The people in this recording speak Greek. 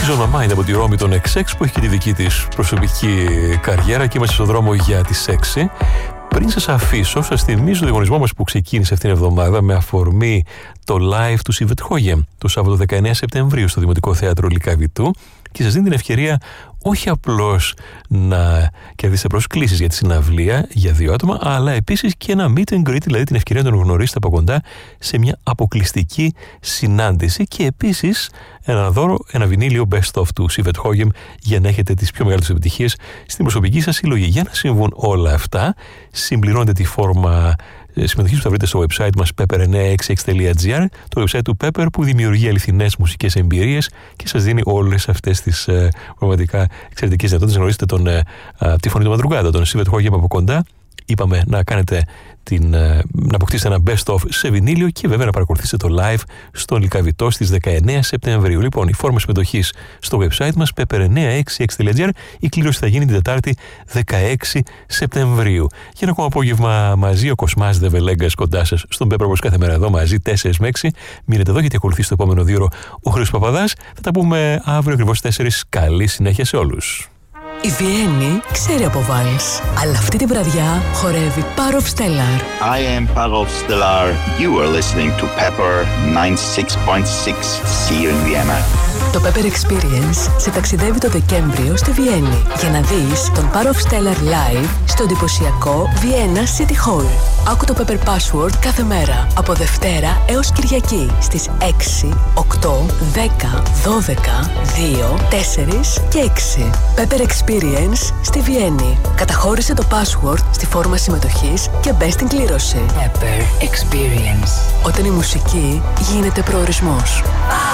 She's on my mind από τη Ρώμη των XX που έχει και τη δική της προσωπική καριέρα και είμαστε στον δρόμο για τη σεξι. Πριν σας αφήσω, σας θυμίζω το διαγωνισμό μας που ξεκίνησε αυτήν την εβδομάδα με αφορμή το live του Σίβετ Χόγεμ το Σάββατο 19 Σεπτεμβρίου στο Δημοτικό Θέατρο Λυκαβητού και σας δίνει την ευκαιρία όχι απλώς να κερδίσετε προσκλήσεις για τη συναυλία για 2 άτομα, αλλά επίσης και ένα meet and greet, δηλαδή την ευκαιρία να τον γνωρίσετε από κοντά σε μια αποκλειστική συνάντηση και επίσης ένα δώρο, ένα βινίλιο best of του Σίβετ Χόγεμ για να έχετε τις πιο μεγάλες επιτυχίες στην προσωπική σας συλλογή. Για να συμβούν όλα αυτά, συμπληρώνετε τη φόρμα συμμετοχής που θα βρείτε στο website μας pepper966.gr, το website του Pepper που δημιουργεί αληθινές μουσικές εμπειρίες και σας δίνει όλες αυτές τις πραγματικά εξαιρετικές δυνατότητες να γνωρίσετε τη φωνή του Μαντρουγκάντα, τον Σίβετ Χόγεμ από κοντά. Είπαμε να κάνετε να αποκτήσετε ένα best of σε βινίλιο και βέβαια να παρακολουθήσετε το live στον Λυκαβητό στις 19 Σεπτεμβρίου. Λοιπόν, η φόρμα συμμετοχής στο website μας pepper966.gr. Η κλήρωση θα γίνει την Τετάρτη 16 Σεπτεμβρίου. Για ένα ακόμα απόγευμα μαζί, ο Κοσμάς Δεβελέγκας κοντά σας στον Pepper όπως κάθε μέρα εδώ μαζί 4 με 6. Μείνετε εδώ γιατί ακολουθεί στο επόμενο 2 ώρο ο Χρήστος Παπαδάς. Θα τα πούμε αύριο ακριβώς 4. Καλή συνέχεια σε όλους. Η Βιέννη ξέρει από βάλς, αλλά αυτή τη βραδιά χορεύει Parov Stellar. I am Parov Stellar. You are listening to Pepper 96.6. See you in Vienna. Το Pepper Experience σε ταξιδεύει το Δεκέμβριο στη Βιέννη για να δεις τον Parov Stellar live στο εντυπωσιακό Vienna City Hall. Άκου το Pepper Password κάθε μέρα από Δευτέρα έως Κυριακή στις 6, 8, 10, 12, 2, 4 και 6. Pepper Experience στη Βιέννη. Καταχώρησε το password στη φόρμα συμμετοχής και μπες στην κλήρωση. Pepper Experience. Όταν η μουσική γίνεται προορισμός.